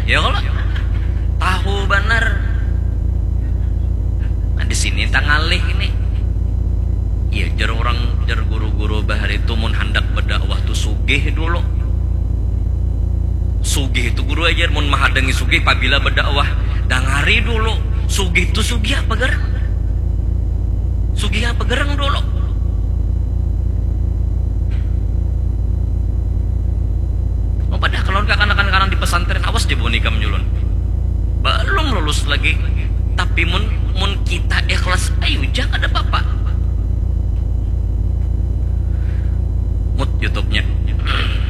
Ya kalau tahu benar. Nah di sini tangalih ini. Iya jar orang jar guru-guru bahar itu mun hendak berdakwah tuh sugih dulu. Sugih itu guru ajar mun mahadangi sugih apabila berdakwah dangari dulu. Sugih itu sugih apa gerang? Sugih apa gerang dulu? Oh padahal kalau anak-anak di pesantren awas di bonikam julun. Belum lulus lagi. Tapi mun kita ikhlas ayo jangan ada apa-apa. Mut YouTube-nya.